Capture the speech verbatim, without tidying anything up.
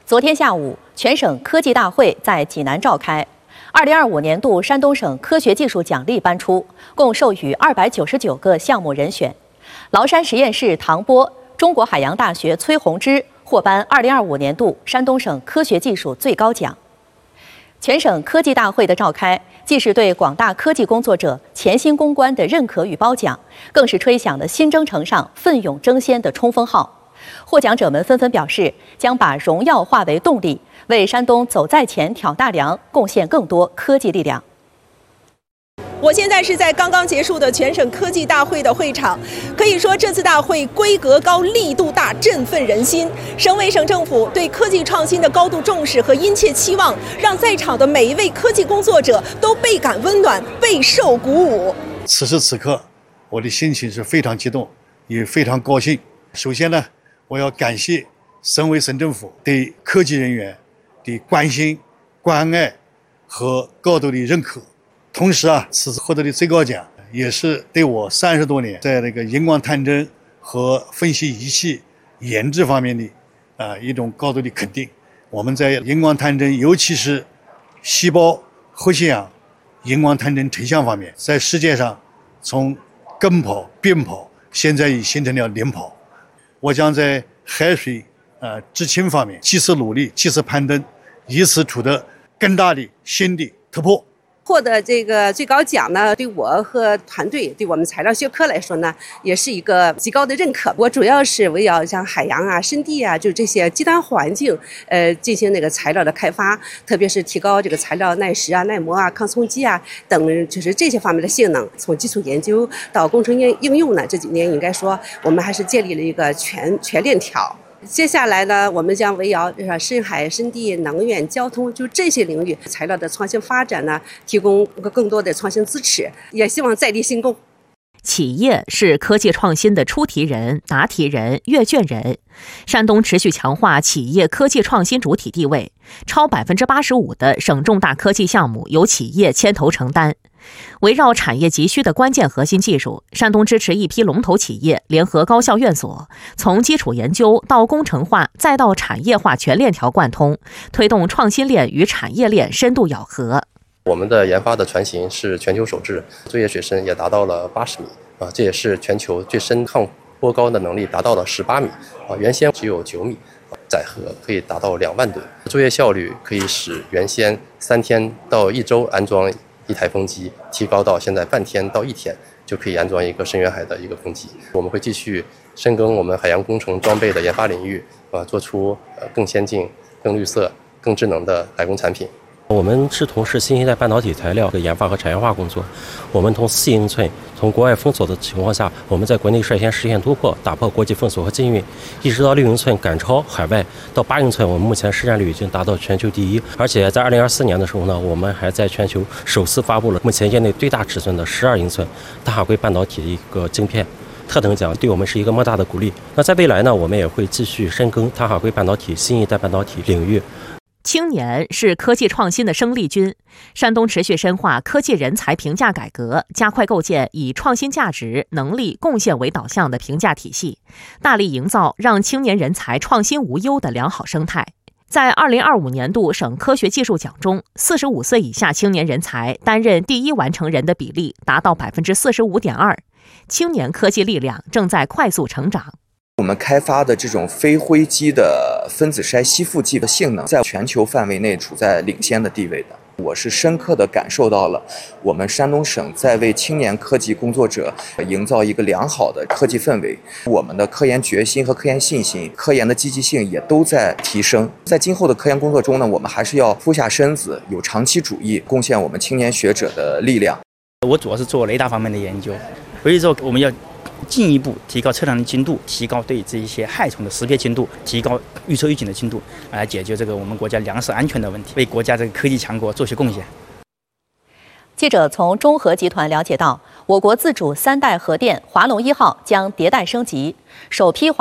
昨天下午，全省科技大会在济南召开。二零二五年度山东省科学技术奖励颁出，共授予二百九十九个项目人选。崂山实验室唐波、中国海洋大学崔洪之获颁二零二五年度山东省科学技术最高奖。全省科技大会的召开，既是对广大科技工作者潜心攻关的认可与褒奖，更是吹响了新征程上奋勇争先的冲锋号。获奖者们纷纷表示，将把荣耀化为动力，为山东走在前、挑大梁贡献更多科技力量。 我现在是在刚刚结束的全省科技大会的会场，可以说这次大会规格高、力度大，振奋人心。省委省政府对科技创新的高度重视和殷切期望，让在场的每一位科技工作者都倍感温暖，备受鼓舞。 此时此刻，我的心情是非常激动，也非常高兴。首先呢，我要感谢省委省政府对科技人员的关心、关爱和高度的认可。同时啊，此次获得的最高奖也是对我三十多年在那个荧光探针和分析仪器研制方面的啊、呃、一种高度的肯定。我们在荧光探针，尤其是细胞活性氧荧光探针成像方面，在世界上从跟跑、并跑，现在已形成了领跑。我将在海水呃知青方面继续努力，继续攀登，以此取得更大的新的突破。 获得这个最高奖呢，对我和团队，对我们材料学科来说呢，也是一个极高的认可。我主要是围绕像海洋啊、深地啊，就这些极端环境，呃，进行那个材料的开发，特别是提高这个材料耐蚀啊、耐磨啊、抗冲击啊等，就是这些方面的性能。从基础研究到工程应应用呢，这几年应该说我们还是建立了一个全全链条。接下来呢，我们将围绕深海、深地、能源、交通，就这些领域材料的创新发展呢，提供更多的创新支持，也希望再立新功。 企业是科技创新的出题人、答题人、阅卷人。山东持续强化企业科技创新主体地位，超百分之八十五的省重大科技项目由企业牵头承担。围绕产业急需的关键核心技术，山东支持一批龙头企业联合高校院所，从基础研究到工程化再到产业化全链条贯通，推动创新链与产业链深度咬合。 我们的研发的船型是全球首制，作业水深也达到了八十米啊，这也是全球最深抗波高的能力达到了十八米啊，原先只有九米，载荷可以达到两万吨，作业效率可以使原先三天到一周安装一台风机，提高到现在半天到一天就可以安装一个深远海的一个风机。我们会继续深耕我们海洋工程装备的研发领域，啊，做出呃更先进、更绿色、更智能的海工产品。 我们是从事新一代半导体材料的研发和产业化工作。我们从四英寸从国外封锁的情况下，我们在国内率先实现突破，打破国际封锁和禁运，一直到六英寸赶超海外，到八英寸，我们目前市占率已经达到全球第一。而且在二零二四年的时候呢，我们还在全球首次发布了目前业内最大尺寸的十二英寸大海硅半导体的一个晶片。特等奖对我们是一个莫大的鼓励。那在未来呢，我们也会继续深耕碳化硅半导体、新一代半导体领域。 青年是科技创新的生力军，山东持续深化科技人才评价改革，加快构建以创新价值、能力、贡献为导向的评价体系，大力营造让青年人才创新无忧的良好生态。在二零二五年度省科学技术奖中，四十五岁以下青年人才担任第一完成人的比例达到百分之四十五点二，青年科技力量正在快速成长。 我们开发的这种非灰基的分子筛吸附剂的性能，在全球范围内处在领先的地位的。我是深刻地感受到了我们山东省在为青年科技工作者营造一个良好的科技氛围，我们的科研决心和科研信心、科研的积极性也都在提升。在今后的科研工作中呢，我们还是要扑下身子，有长期主义，贡献我们青年学者的力量。 我主要是做雷达方面的研究，所以说我们要进一步提高测量的精度，提高对这一些害虫的识别精度，提高预测预警的精度，来解决这个我们国家粮食安全的问题，为国家这个科技强国做些贡献。 记者从中核集团了解到，我国自主三代核电华龙一号将迭代升级，首批华